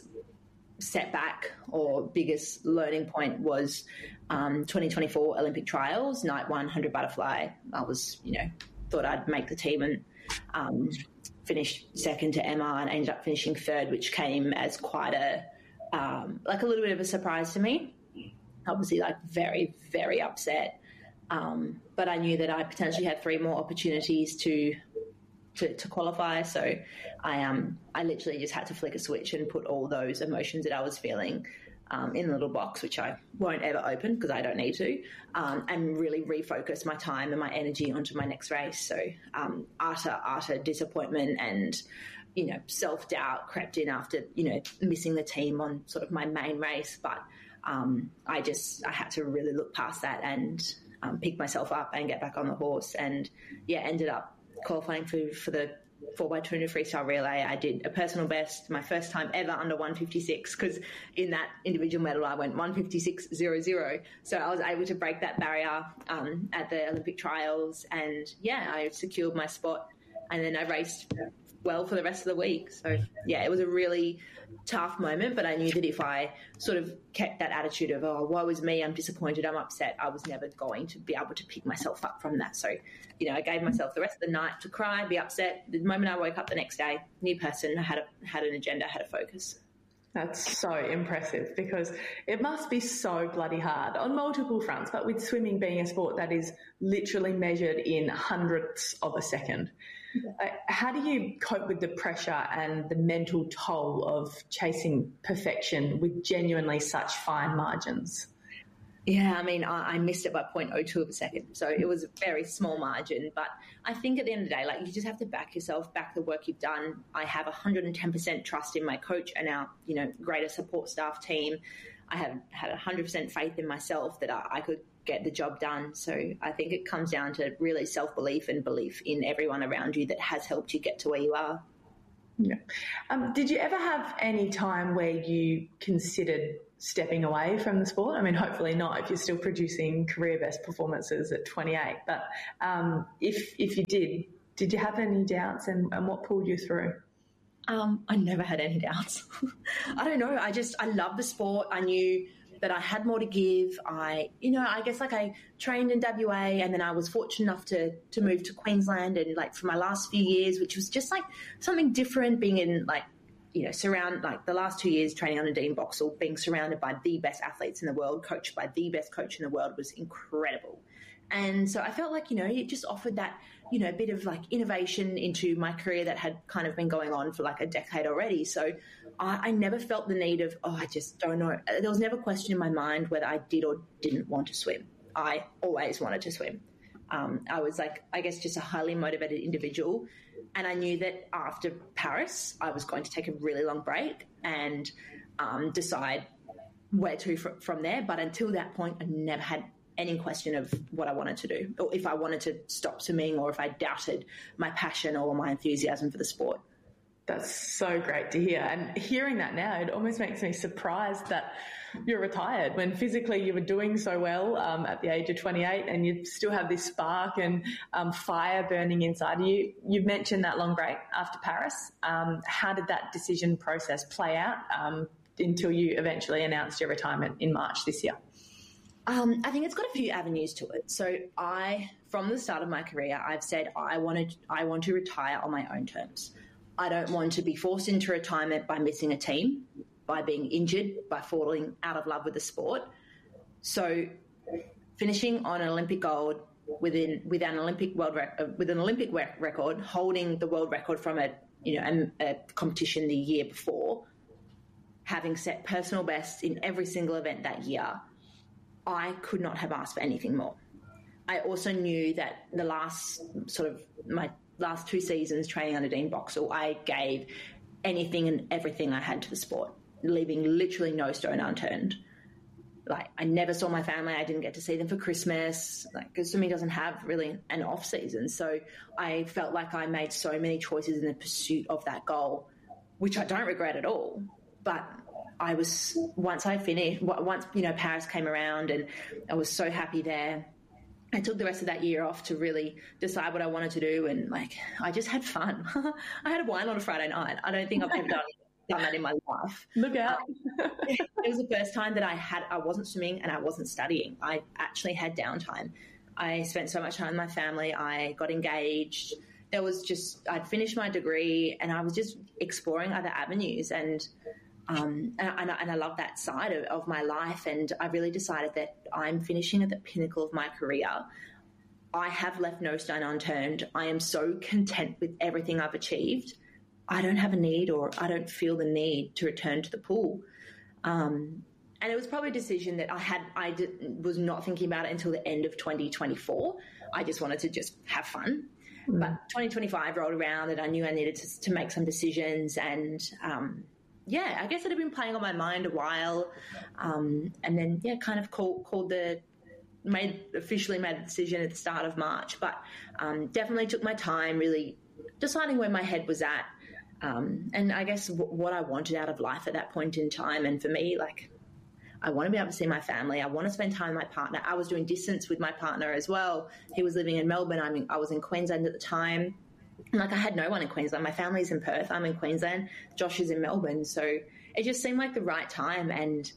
setback or biggest learning point was um, twenty twenty-four Olympic trials, night one hundred butterfly. I was, you know, thought I'd make the team and um, finished second to Emma and ended up finishing third, which came as quite a, um, like a little bit of a surprise to me. Obviously, like very, very upset. Um, but I knew that I potentially had three more opportunities to To, to qualify, so I um I literally just had to flick a switch and put all those emotions that I was feeling um, in a little box, which I won't ever open because I don't need to, um, and really refocus my time and my energy onto my next race. So um, utter utter disappointment and you know self doubt crept in after you know missing the team on sort of my main race, but um, I just I had to really look past that and um, pick myself up and get back on the horse, and yeah, ended up qualifying for, for the four by two hundred freestyle relay. I did a personal best, my first time ever under one fifty-six, because in that individual medal I went one fifty-six point zero zero. So I was able to break that barrier um, at the Olympic trials, and yeah, I secured my spot, and then I raced well for the rest of the week. So yeah, it was a really tough moment, but I knew that if I sort of kept that attitude of, oh, woe is me, I'm disappointed, I'm upset, I was never going to be able to pick myself up from that. So, you know, I gave myself the rest of the night to cry, be upset. The moment I woke up the next day, new person, had a, had an agenda, had a focus. That's so impressive, because it must be so bloody hard on multiple fronts, but with swimming being a sport that is literally measured in hundredths of a second. Uh, how do you cope with the pressure and the mental toll of chasing perfection with genuinely such fine margins? Yeah, I mean, I, I missed it by zero point zero two of a second. So it was a very small margin. But I think at the end of the day, like, you just have to back yourself, back the work you've done. I have one hundred ten percent trust in my coach and our, you know, greater support staff team. I have had one hundred percent faith in myself that I, I could get the job done. So I think it comes down to really self-belief and belief in everyone around you that has helped you get to where you are. Yeah. Um, did you ever have any time where you considered stepping away from the sport? I mean, hopefully not if you're still producing career best performances at twenty-eight. But um, if if you did, did you have any doubts, and, and what pulled you through? Um, I never had any doubts. I don't know. I just, I love the sport. I knew that I had more to give. I, you know, I guess like I trained in W A, and then I was fortunate enough to to move to Queensland, and like for my last few years, which was just like something different, being in like, you know, surround like the last two years training under Dean Boxall, being surrounded by the best athletes in the world, coached by the best coach in the world, was incredible. And so I felt like, you know, it just offered that, you know, bit of like innovation into my career that had kind of been going on for like a decade already. So I, I never felt the need of, oh, I just don't know. There was never a question in my mind whether I did or didn't want to swim. I always wanted to swim. Um, I was like, I guess, just a highly motivated individual. And I knew that after Paris, I was going to take a really long break and um, decide where to fr- from there. But until that point, I never had any question of what I wanted to do, or if I wanted to stop swimming, or if I doubted my passion or my enthusiasm for the sport. That's so great to hear. And hearing that now, it almost makes me surprised that you're retired when physically you were doing so well um, at the age of twenty-eight, and you still have this spark and um, fire burning inside of you. You mentioned that long break after Paris. Um, how did that decision process play out um, until you eventually announced your retirement in March this year? Um, I think it's got a few avenues to it. So I, from the start of my career, I've said I wanted, I want to retire on my own terms. I don't want to be forced into retirement by missing a team, by being injured, by falling out of love with the sport. So finishing on an Olympic gold within with an Olympic world rec- uh, with an Olympic rec- record, holding the world record from a you know a, a competition the year before, having set personal bests in every single event that year, I could not have asked for anything more. I also knew that the last sort of my last two seasons training under Dean Boxall, I gave anything and everything I had to the sport, leaving literally no stone unturned. Like, I never saw my family. I didn't get to see them for Christmas, like, because swimming doesn't have really an off season. So I felt like I made so many choices in the pursuit of that goal, which I don't regret at all. But I was, once I finished, once, you know, Paris came around and I was so happy there, I took the rest of that year off to really decide what I wanted to do. And like, I just had fun. I had a wine on a Friday night. I don't think I've ever done, done that in my life. Look out. Um, it was the first time that I had, I wasn't swimming and I wasn't studying. I actually had downtime. I spent so much time with my family. I got engaged. There was just, I'd finished my degree and I was just exploring other avenues. And Um, and, and, I, and I love that side of, of my life, and I really decided that I'm finishing at the pinnacle of my career. I have left no stone unturned. I am so content with everything I've achieved. I don't have a need, or I don't feel the need to return to the pool. Um, and it was probably a decision that I had. I did, was not thinking about it until the end of twenty twenty-four. I just wanted to just have fun. Mm. But twenty twenty-five rolled around, and I knew I needed to, to make some decisions, and um, yeah, I guess it had been playing on my mind a while, um, and then yeah, kind of called called the made officially made the decision at the start of March. But um, definitely took my time, really deciding where my head was at, um, and I guess w- what I wanted out of life at that point in time. And for me, like, I want to be able to see my family. I want to spend time with my partner. I was doing distance with my partner as well. He was living in Melbourne. I mean, I was in Queensland at the time. Like, I had no one in Queensland. My family's in Perth. I'm in Queensland. Josh is in Melbourne. So it just seemed like the right time, and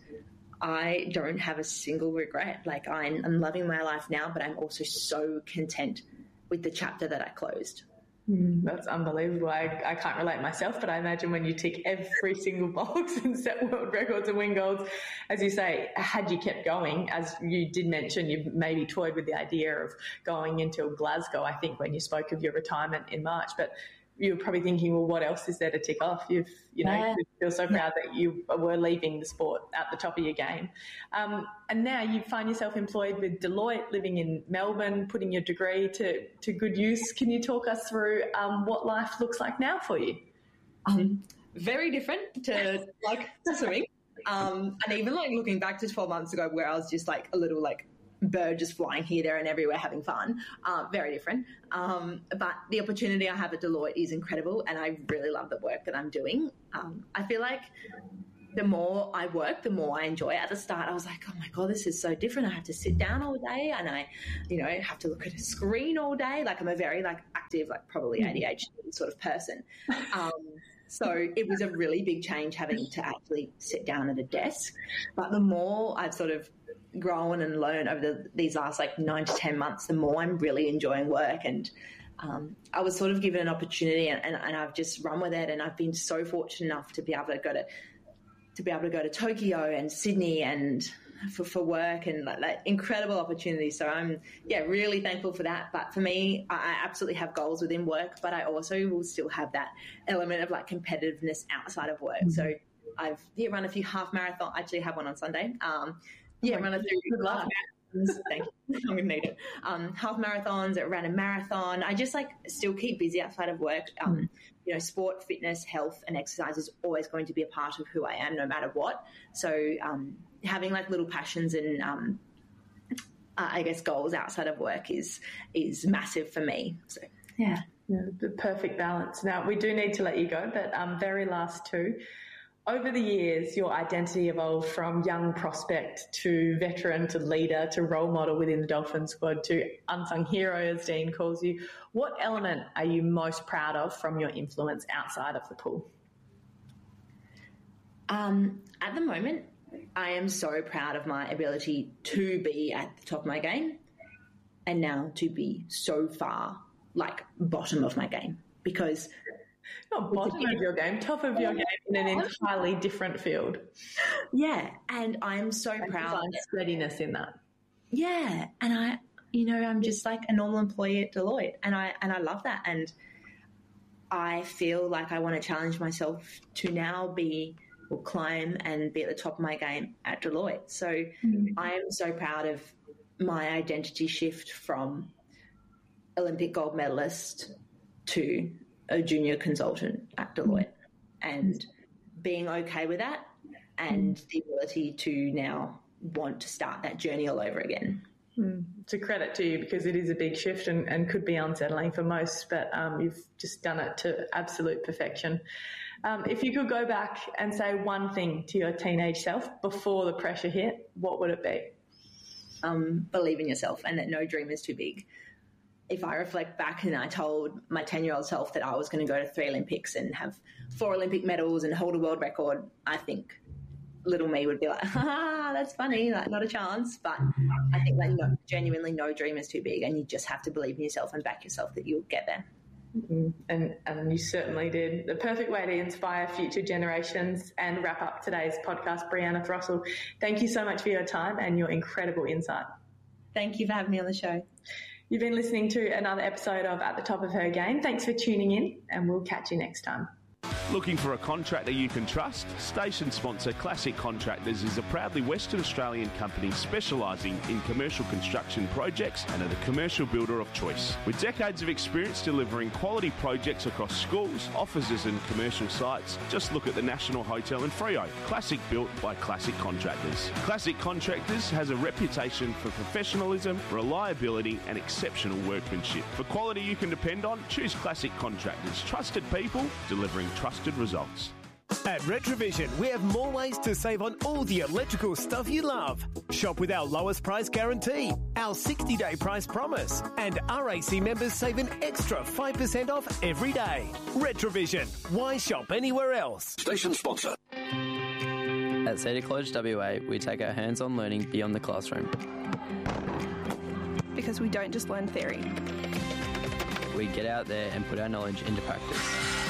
I don't have a single regret. Like, I'm, I'm loving my life now, but I'm also so content with the chapter that I closed. Mm, that's unbelievable. I, I can't relate myself, but I imagine when you tick every single box and set world records and win golds, as you say, had you kept going, as you did mention, you maybe toyed with the idea of going until Glasgow, I think, when you spoke of your retirement in March, but you were probably thinking, well, what else is there to tick off? You've, you know, yeah. you feel so proud that you were leaving the sport at the top of your game. Um, and now you find yourself employed with Deloitte, living in Melbourne, putting your degree to, to good use. Can you talk us through um, what life looks like now for you? Um, very different to, like, swimming. Um, and even, like, looking back to twelve months ago where I was just, like, a little, like, bird just flying here, there and everywhere having fun. Uh, very different. Um, but the opportunity I have at Deloitte is incredible, and I really love the work that I'm doing. Um, I feel like the more I work, the more I enjoy it. At the start, I was like, oh my God, this is so different. I have to sit down all day and I, you know, have to look at a screen all day. Like I'm a very like active, like probably A D H D sort of person. Um, so it was a really big change having to actually sit down at a desk. But the more I've sort of grown and learned over the, these last like nine to ten months, the more I'm really enjoying work. And um, I was sort of given an opportunity and, and, and I've just run with it. And I've been so fortunate enough to be able to go to to be able to go to Tokyo and Sydney and for, for work and like, like incredible opportunities. So I'm, yeah, really thankful for that. But for me, I absolutely have goals within work, but I also will still have that element of like competitiveness outside of work. Mm-hmm. So I've yeah, run a few half marathon. I actually have one on Sunday. Um, yeah, oh run a few half marathons. Thank you. I'm going to need it. Um, half marathons, I ran a marathon. I just like still keep busy outside of work. Um, mm-hmm. You know, sport, fitness, health and exercise is always going to be a part of who I am no matter what. So um, having like little passions and um, uh, I guess goals outside of work is is massive for me. So yeah, yeah, the perfect balance. Now, we do need to let you go, but um, very last two. Over the years, your identity evolved from young prospect to veteran to leader to role model within the Dolphin squad to unsung hero, as Dean calls you. What element are you most proud of from your influence outside of the pool? Um, at the moment, I am so proud of my ability to be at the top of my game and now to be so far, like, bottom of my game because... Not bottom of your game, top of your game in an entirely different field. Yeah, and I'm so and proud of steadiness in that. Yeah, and I, you know, I'm just like a normal employee at Deloitte, and I and I love that, and I feel like I want to challenge myself to now be or climb and be at the top of my game at Deloitte. So mm-hmm. I am so proud of my identity shift from Olympic gold medalist to a junior consultant at Deloitte and being okay with that and the ability to now want to start that journey all over again. Mm. It's a credit to you because it is a big shift and, and could be unsettling for most, but um, you've just done it to absolute perfection. Um, if you could go back and say one thing to your teenage self before the pressure hit, what would it be? Um, believe in yourself and that no dream is too big. If I reflect back and I told my ten-year-old self that I was going to go to three Olympics and have four Olympic medals and hold a world record, I think little me would be like, ha, that's funny, like not a chance. But I think that no, genuinely no dream is too big and you just have to believe in yourself and back yourself that you'll get there. Mm-hmm. And, and you certainly did. The perfect way to inspire future generations and wrap up today's podcast. Brianna Throssell, thank you so much for your time and your incredible insight. Thank you for having me on the show. You've been listening to another episode of At the Top of Her Game. Thanks for tuning in, and we'll catch you next time. Looking for a contractor you can trust? Station sponsor Classic Contractors is a proudly Western Australian company specialising in commercial construction projects and are the commercial builder of choice. With decades of experience delivering quality projects across schools, offices and commercial sites, just look at the National Hotel in Freo. Classic built by Classic Contractors. Classic Contractors has a reputation for professionalism, reliability and exceptional workmanship. For quality you can depend on, choose Classic Contractors. Trusted people delivering trusted results. At Retrovision, we have more ways to save on all the electrical stuff you love. Shop with our lowest price guarantee, our sixty-day price promise, and R A C members save an extra five percent off every day. Retrovision. Why shop anywhere else? Station sponsor. At Cedar College W A, we take our hands-on learning beyond the classroom. Because we don't just learn theory. We get out there and put our knowledge into practice.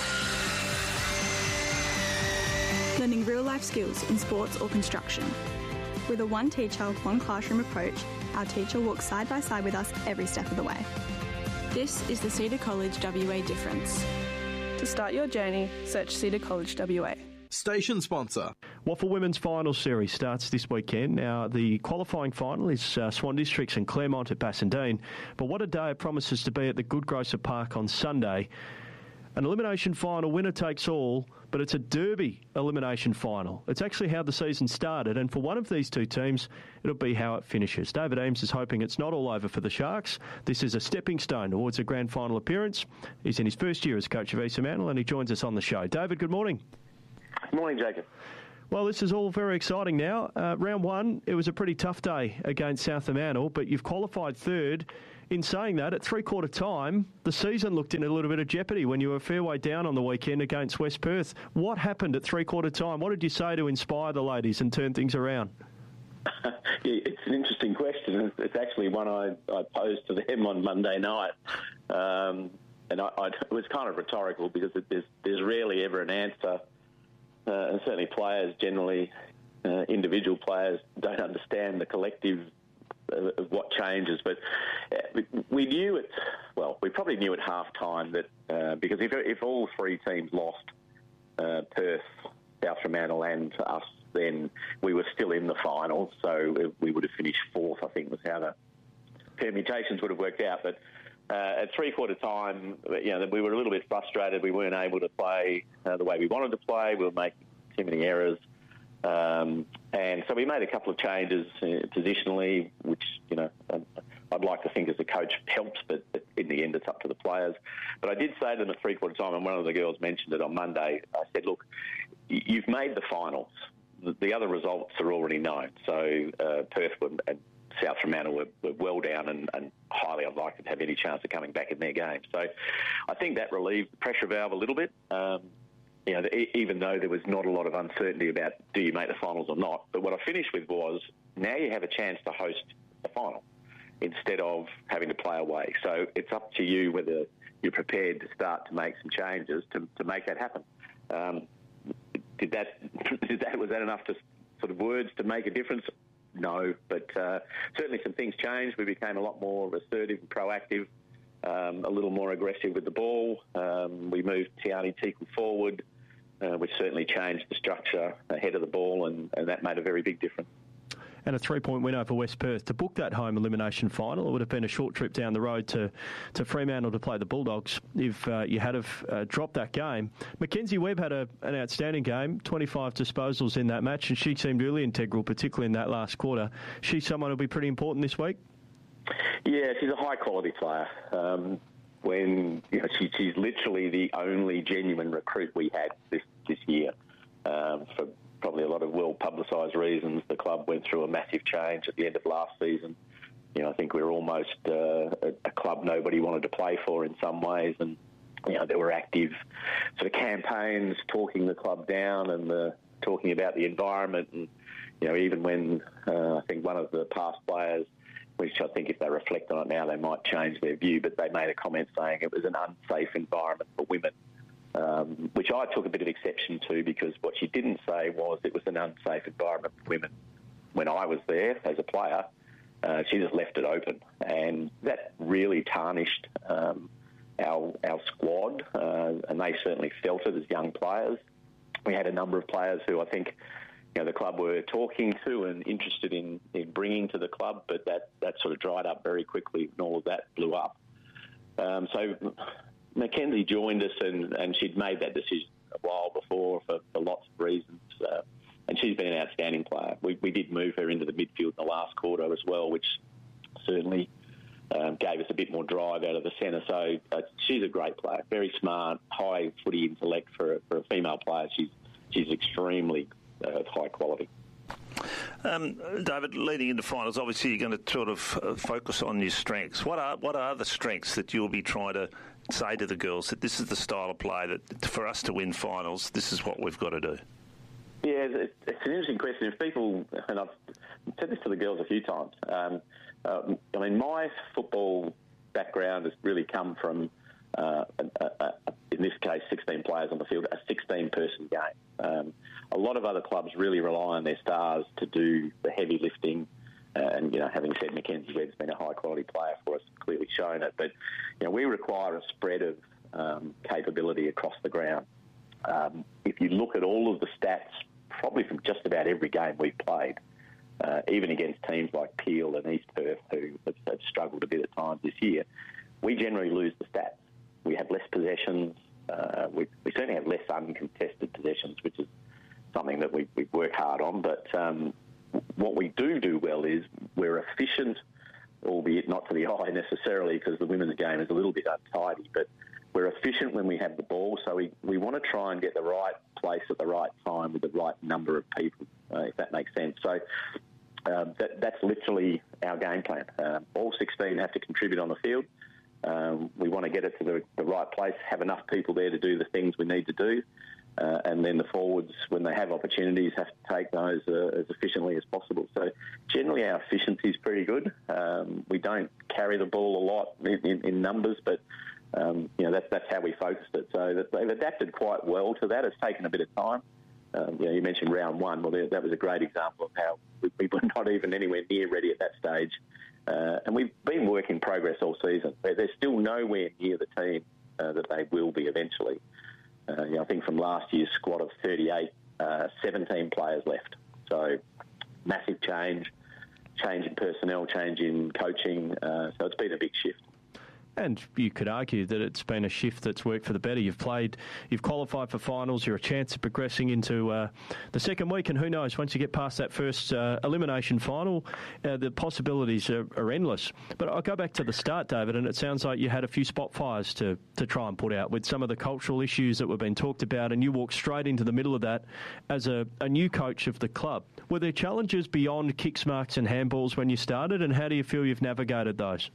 Learning real-life skills in sports or construction. With a one teacher, one classroom approach, our teacher walks side by side with us every step of the way. This is the Cedar College W A difference. To start your journey, search Cedar College W A. Station sponsor. Waffle Women's Final Series starts this weekend. Now, the qualifying final is uh, Swan Districts and Claremont at Bassendean. But what a day it promises to be at the Good Grocer Park on Sunday. An elimination final, winner takes all, but it's a derby elimination final. It's actually how the season started, and for one of these two teams, it'll be how it finishes. David Eames is hoping it's not all over for the Sharks. This is a stepping stone towards a grand final appearance. He's in his first year as coach of East Fremantle, and he joins us on the show. David, good morning. Good morning, Jacob. Well, this is all very exciting now. Uh, round one, it was a pretty tough day against South Fremantle, but you've qualified third. In saying that, at three-quarter time, the season looked in a little bit of jeopardy when you were a fair way down on the weekend against West Perth. What happened at three-quarter time? What did you say to inspire the ladies and turn things around? Yeah, it's an interesting question. It's actually one I, I posed to them on Monday night. Um, and I, I, it was kind of rhetorical because it, there's, there's rarely ever an answer. Uh, and certainly players generally, uh, individual players, don't understand the collective of what changes, but we knew it. Well, we probably knew at half time that uh, because if if all three teams lost, uh, Perth, South Fremantle, and us, then we were still in the finals. So we would have finished fourth, I think, was how the permutations would have worked out. But uh, at three quarter time, you know, we were a little bit frustrated. We weren't able to play uh, the way we wanted to play. We were making too many errors. Um, and so we made a couple of changes uh, positionally, which, you know, I'd like to think as a coach helps, but in the end it's up to the players. But I did say to them at three-quarter time, and one of the girls mentioned it on Monday, I said, look, you've made the finals. The other results are already known. So uh, Perth and South Fremantle were, were well down and, and highly unlikely to have any chance of coming back in their game. So I think that relieved the pressure valve a little bit. Um, You know, even though there was not a lot of uncertainty about do you make the finals or not. But what I finished with was now you have a chance to host the final instead of having to play away. So it's up to you whether you're prepared to start to make some changes to, to make that happen. Um, did that, did that, was that enough to sort of words to make a difference? No, but uh, certainly some things changed. We became a lot more assertive and proactive. Um, a little more aggressive with the ball. Um, we moved Tiani Tiku forward, uh, which certainly changed the structure ahead of the ball, and, and that made a very big difference. And a three-point win over West Perth to book that home elimination final. It would have been a short trip down the road to, to Fremantle to play the Bulldogs if uh, you had have uh, dropped that game. Mackenzie Webb had a, an outstanding game, twenty-five disposals in that match, and she seemed really integral, particularly in that last quarter. She's someone who'll be pretty important this week? Yeah, she's a high-quality player. Um, when you know, she, she's literally the only genuine recruit we had this, this year. Um, for probably a lot of well-publicised reasons, the club went through a massive change at the end of last season. You know, I think we were almost uh, a, a club nobody wanted to play for in some ways, and you know, there were active sort of campaigns talking the club down and the, talking about the environment, and you know, even when uh, I think one of the past players, which I think if they reflect on it now, they might change their view, but they made a comment saying it was an unsafe environment for women, um, which I took a bit of exception to, because what she didn't say was it was an unsafe environment for women. When I was there as a player, uh, she just left it open, and that really tarnished um, our, our squad, uh, and they certainly felt it as young players. We had a number of players who I think you know, the club were talking to and interested in, in bringing to the club, but that, that sort of dried up very quickly and all of that blew up. Um, so Mackenzie joined us, and, and she'd made that decision a while before for, for lots of reasons, uh, and she's been an outstanding player. We, we did move her into the midfield in the last quarter as well, which certainly um, gave us a bit more drive out of the centre. So uh, she's a great player, very smart, high footy intellect for a, for a female player. She's, she's extremely Uh, high quality. Um, David, leading into finals, obviously you're going to sort of uh, focus on your strengths. What are what are the strengths that you'll be trying to say to the girls that this is the style of play that for us to win finals, this is what we've got to do? Yeah, it's, it's an interesting question. If people, and I've said this to the girls a few times, um, uh, I mean, my football background has really come from, uh, a, a, a, in this case, sixteen players on the field, a sixteen-person game. Um, a lot of other clubs really rely on their stars to do the heavy lifting. Uh, and, you know, having said Mackenzie Webb's been a high-quality player for us, clearly shown it. But, you know, we require a spread of um, capability across the ground. Um, if you look at all of the stats, probably from just about every game we've played, uh, even against teams like Peel and East Perth, who have, have struggled a bit at times this year, we generally lose the stats. We have less possessions, Uh, we, we certainly have less uncontested possessions, which is something that we, we work hard on. But um, what we do do well is we're efficient, albeit not to the eye necessarily, because the women's game is a little bit untidy, but we're efficient when we have the ball, so we, we want to try and get the right place at the right time with the right number of people, uh, if that makes sense. So um, that, that's literally our game plan. Um, all sixteen have to contribute on the field. Um, we want to get it to the, the right place, have enough people there to do the things we need to do, uh, and then the forwards, when they have opportunities, have to take those uh, as efficiently as possible. So generally our efficiency is pretty good. Um, we don't carry the ball a lot in, in, in numbers, but um, you know that's that's how we focused it. So that they've adapted quite well to that. It's taken a bit of time. Um, you know, you mentioned round one. Well, that was a great example of how we, we were not even anywhere near ready at that stage. Uh, and we've been work in progress all season. They're still nowhere near the team uh, that they will be eventually. Uh, you know, I think from last year's squad of thirty-eight, uh, seventeen players left. So massive change, change in personnel, change in coaching. Uh, so it's been a big shift. And you could argue that it's been a shift that's worked for the better. You've played, you've qualified for finals, you're a chance of progressing into uh, the second week, and who knows, once you get past that first uh, elimination final, uh, the possibilities are, are endless. But I'll go back to the start, David, and it sounds like you had a few spot fires to, to try and put out with some of the cultural issues that were being talked about, and you walked straight into the middle of that as a, a new coach of the club. Were there challenges beyond kicks, marks and handballs when you started, and how do you feel you've navigated those?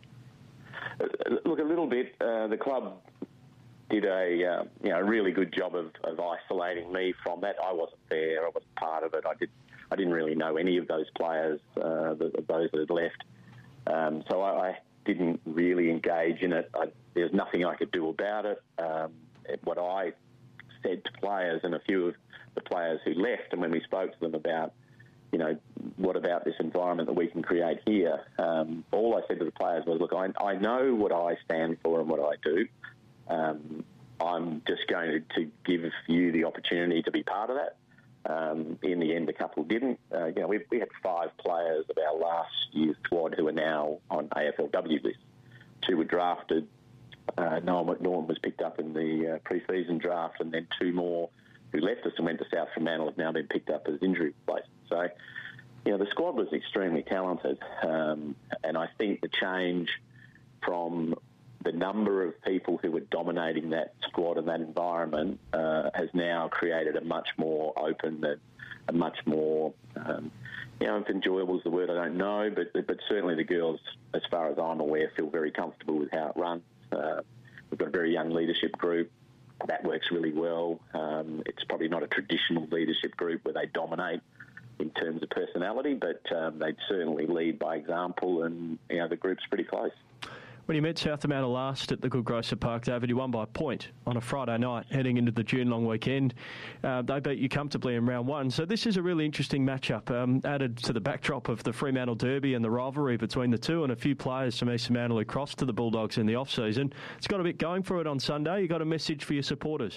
Look, a little bit. Uh, the club did a uh, you know a really good job of, of isolating me from that. I wasn't there. I wasn't part of it. I did. I didn't really know any of those players, uh, the, those that had left. Um, so I, I didn't really engage in it. I, there's nothing I could do about it. Um, what I said to players and a few of the players who left, and when we spoke to them about, you know, what about this environment that we can create here? Um, all I said to the players was, look, I, I know what I stand for and what I do. Um, I'm just going to, to give you the opportunity to be part of that. Um, in the end, a couple didn't. Uh, you know, we, we had five players of our last year's squad who are now on A F L W lists. Two were drafted. Uh, Noel McNaughton was picked up in the uh, pre-season draft, and then two more who left us and went to South Fremantle have now been picked up as injury replacements. So, you know, the squad was extremely talented, um, and I think the change from the number of people who were dominating that squad and that environment uh, has now created a much more open, a, a much more, um, you know, if enjoyable is the word, I don't know, but but certainly the girls, as far as I'm aware, feel very comfortable with how it runs. Uh, we've got a very young leadership group. That works really well. Um, it's probably not a traditional leadership group where they dominate in terms of personality, but um, they certainly lead by example, and you know the group's pretty close. When you met South Fremantle last at the Good Grocer Park, David, you won by a point on a Friday night heading into the June long weekend. Uh, they beat you comfortably in round one. So this is a really interesting matchup, um, added to the backdrop of the Fremantle Derby and the rivalry between the two, and a few players from East Fremantle who crossed to the Bulldogs in the off-season. It's got a bit going for it on Sunday. You got a message for your supporters?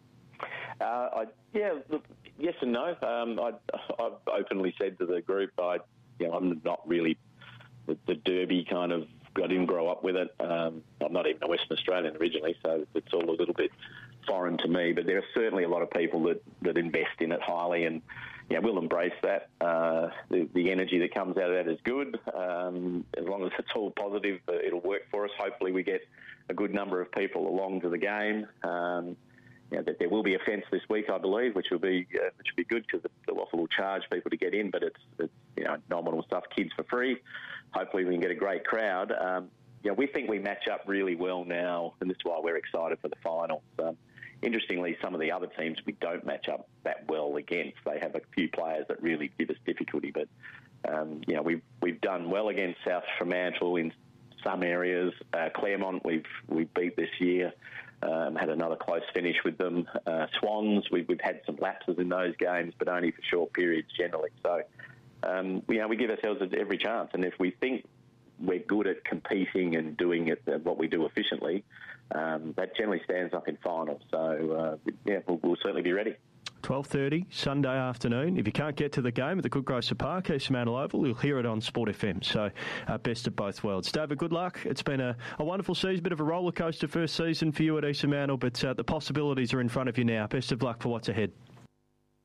Uh, I, yeah, look, yes and no. Um, I, I've openly said to the group, I, you know, I'm not really the, the Derby kind of. I didn't grow up with it. Um, I'm not even a Western Australian originally, so it's all a little bit foreign to me. But there are certainly a lot of people that, that invest in it highly, and yeah, we'll embrace that. Uh, the, the energy that comes out of that is good. Um, as long as it's all positive, uh, it'll work for us. Hopefully we get a good number of people along to the game. Um, you know, that there will be a fence this week, I believe, which will be uh, which will be good because the, the waffle will charge people to get in, but it's, it's you know nominal stuff, kids for free. Hopefully we can get a great crowd. Um, you know, we think we match up really well now, and this is why we're excited for the finals. Um, interestingly, some of the other teams we don't match up that well against. They have a few players that really give us difficulty, but um, you know, we've we've done well against South Fremantle in some areas. Uh, Claremont we've we beat this year. Um, had another close finish with them. Uh, Swans, we've, we've had some lapses in those games, but only for short periods generally. So, um, you know, we give ourselves every chance. And if we think we're good at competing and doing it, uh, what we do efficiently, um, that generally stands up in finals. So, uh, yeah, we'll, we'll certainly be ready. twelve thirty, Sunday afternoon. If you can't get to the game at the Goodgrocer Park, East Fremantle Oval, you'll hear it on Sport F M. So, uh, best of both worlds. David, good luck. It's been a, a wonderful season, bit of a roller coaster first season for you at East Fremantle, but uh, the possibilities are in front of you now. Best of luck for what's ahead.